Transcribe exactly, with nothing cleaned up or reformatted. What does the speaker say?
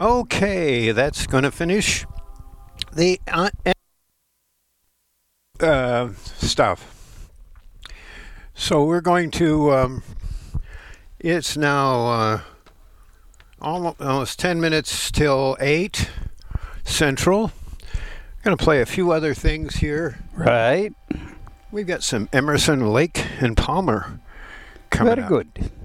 Okay, that's going to finish the uh, uh, stuff. So we're going to, um, it's now uh, almost, almost ten minutes till eight Central. I'm going to play a few other things here. Right. We've got some Emerson, Lake, and Palmer coming Very up. good.